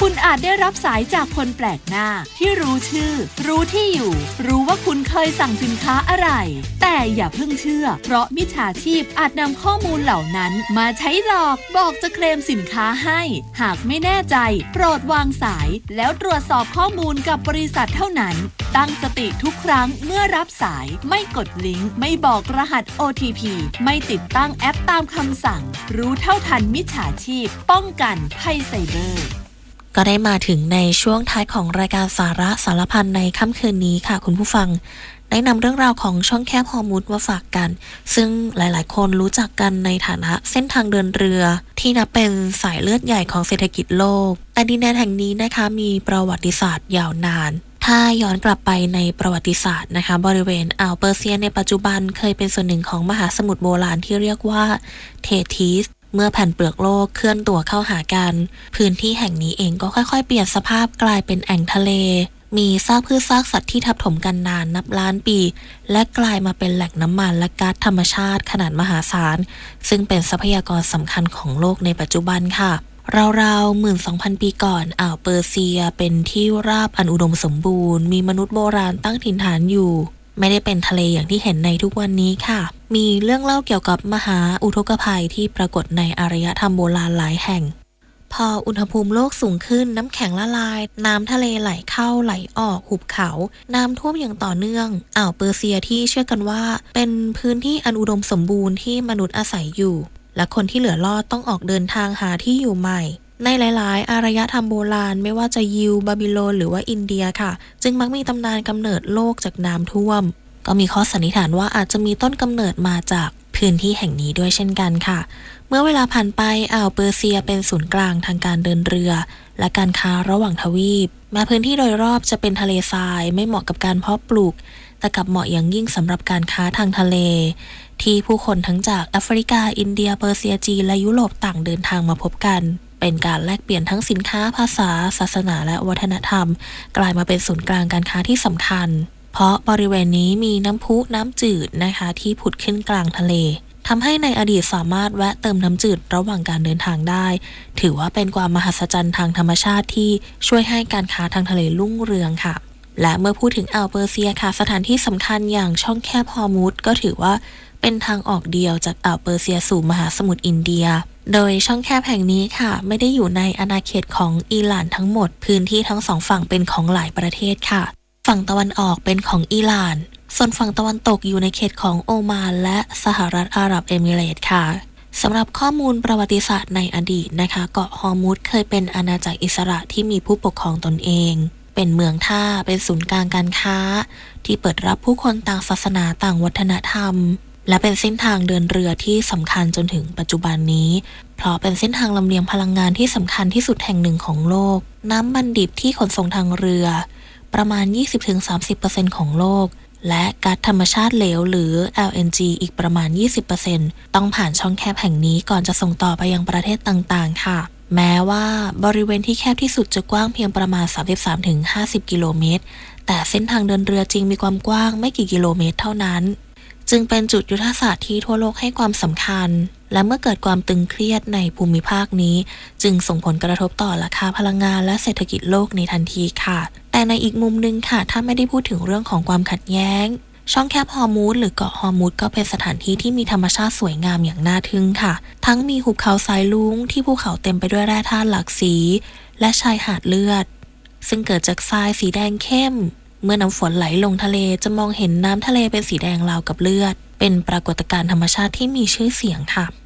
คุณอาจได้รับสายจากคนแปลกหน้าที่รู้ชื่อรู้ที่อยู่รู้ว่าคุณเคยสั่งสินค้าอะไรแต่อย่าเพิ่งเชื่อเพราะมิจฉาชีพอาจนำข้อมูลเหล่านั้นมาใช้หลอกบอกจะเคลมสินค้าให้หากไม่แน่ใจโปรดวางสายแล้วตรวจสอบข้อมูลกับบริษัทเท่านั้นตั้งสติทุกครั้งเมื่อรับสายไม่กดลิงก์ไม่บอกรหัส OTP ไม่ติดตั้งแอปตามคำสั่งรู้เท่าทันมิจฉาชีพป้องกันภัยไซเบอร์ก็ได้มาถึงในช่วงท้ายของรายการสาระสารพันในค่ำคืนนี้ค่ะคุณผู้ฟังได้นำเรื่องราวของช่องแคบฮอร์มุดมาฝากกันซึ่งหลายๆคนรู้จักกันในฐานะเส้นทางเดินเรือที่นับเป็นสายเลือดใหญ่ของเศรษฐกิจโลกแต่ดินแดนแห่งนี้นะคะมีประวัติศาสตร์ยาวนานถ้าย้อนกลับไปในประวัติศาสตร์นะคะบริเวณอ่าวเปอร์เซียในปัจจุบันเคยเป็นส่วนหนึ่งของมหาสมุทรโบราณที่เรียกว่าเททิสเมื่อแผ่นเปลือกโลกเคลื่อนตัวเข้าหากันพื้นที่แห่งนี้เองก็ค่อยๆเปลี่ยนสภาพกลายเป็นแอ่งทะเลมีซากพืชซากสัตว์ที่ทับถมกันนานนับล้านปีและกลายมาเป็นแหล่งน้ำมันและก๊าซธรรมชาติขนาดมหาศาลซึ่งเป็นทรัพยากรสำคัญของโลกในปัจจุบันค่ะราวๆ 12,000 ปีก่อนอ่าวเปอร์เซียเป็นที่ราบอันอุดมสมบูรณ์มีมนุษย์โบราณตั้งถิ่นฐานอยู่ไม่ได้เป็นทะเลอย่างที่เห็นในทุกวันนี้ค่ะมีเรื่องเล่าเกี่ยวกับมหาอุทกภัยที่ปรากฏในอารยธรรมโบราณหลายแห่งพออุณหภูมิโลกสูงขึ้นน้ำแข็งละลายน้ำทะเลไหลเข้าไหลออกหุบเขาน้ำท่วมอย่างต่อเนื่องอ่าวเปอร์เซียที่เชื่อกันว่าเป็นพื้นที่อันอุดมสมบูรณ์ที่มนุษย์อาศัยอยู่และคนที่เหลือรอดต้องออกเดินทางหาที่อยู่ใหม่ในหลายๆอารยธรรมโบราณไม่ว่าจะยิวบาบิโลนหรือว่าอินเดียค่ะจึงมักมีตำนานกำเนิดโลกจากน้ำท่วมก็มีข้อสันนิษฐานว่าอาจจะมีต้นกำเนิดมาจากพื้นที่แห่งนี้ด้วยเช่นกันค่ะเมื่อเวลาผ่านไปอ่าวเปอร์เซียเป็นศูนย์กลางทางการเดินเรือและการค้าระหว่างทวีปแม้พื้นที่โดยรอบจะเป็นทะเลทรายไม่เหมาะกับการเพาะปลูกแต่กลับเหมาะอย่างยิ่งสำหรับการค้าทางทะเลที่ผู้คนทั้งจากแอฟริกาอินเดียเปอร์เซียจีนและยุโรปต่างเดินทางมาพบกันเป็นการแลกเปลี่ยนทั้งสินค้าภาษาศาสนาและวัฒนธรรมกลายมาเป็นศูนย์กลางการค้าที่สำคัญเพราะบริเวณนี้มีน้ำพุน้ำจืดนะคะที่ผุดขึ้นกลางทะเลทำให้ในอดีตสามารถแวะเติมน้ำจืดระหว่างการเดินทางได้ถือว่าเป็นความมหัศจรรย์ทางธรรมชาติที่ช่วยให้การค้าทางทะเลรุ่งเรืองค่ะและเมื่อพูดถึงอ่าวเปอร์เซียค่ะสถานที่สำคัญอย่างช่องแคบฮอร์มุดก็ถือว่าเป็นทางออกเดียวจากอ่าวเปอร์เซียสู่มหาสมุทรอินเดียโดยช่องแคบแห่งนี้ค่ะไม่ได้อยู่ในอาณาเขตของอิหร่านทั้งหมดพื้นที่ทั้งสองฝั่งเป็นของหลายประเทศค่ะฝั่งตะวันออกเป็นของอิหร่านส่วนฝั่งตะวันตกอยู่ในเขตของโอมานและสหรัฐอาหรับเอมิเรตส์ค่ะสำหรับข้อมูลประวัติศาสตร์ในอดีตนะคะเกาะฮอร์มุดเคยเป็นอาณาจักรอิสระที่มีผู้ปกครองตนเองเป็นเมืองท่าเป็นศูนย์กลางการค้าที่เปิดรับผู้คนต่างศาสนาต่างวัฒนธรรมและเป็นเส้นทางเดินเรือที่สำคัญจนถึงปัจจุบันนี้เพราะเป็นเส้นทางลำเลียงพลังงานที่สำคัญที่สุดแห่งหนึ่งของโลกน้ำมันดิบที่ขนส่งทางเรือประมาณ 20-30% ของโลกและก๊าซธรรมชาติเหลวหรือ LNG อีกประมาณ 20% ต้องผ่านช่องแคบแห่งนี้ก่อนจะส่งต่อไปยังประเทศต่างๆค่ะแม้ว่าบริเวณที่แคบที่สุดจะกว้างเพียงประมาณ 33-50 กิโลเมตรแต่เส้นทางเดินเรือจริงมีความกว้างไม่กี่กิโลเมตรเท่านั้นจึงเป็นจุดยุทธศาสตร์ที่ทั่วโลกให้ความสำคัญและเมื่อเกิดความตึงเครียดในภูมิภาคนี้จึงส่งผลกระทบต่อราคาพลังงานและเศรษฐกิจโลกในทันทีค่ะแต่ในอีกมุมนึงค่ะถ้าไม่ได้พูดถึงเรื่องของความขัดแย้งช่องแคบฮอร์มุดหรือเกาะฮอร์มุดก็เป็นสถานที่ที่มีธรรมชาติสวยงามอย่างน่าทึ่งค่ะทั้งมีหุบเขาสายลุ้งที่ภูเขาเต็มไปด้วยแร่ธาตุหลากสีและชายหาดเลือดซึ่งเกิดจากทรายสีแดงเข้มเมื่อน้ำฝนไหลลงทะเลจะมองเห็นน้ำทะเลเป็นสีแดงราวกับเลือดเป็นปรากฏการณ์ธรรมชาติที่มีชื่อเสียงค่ะ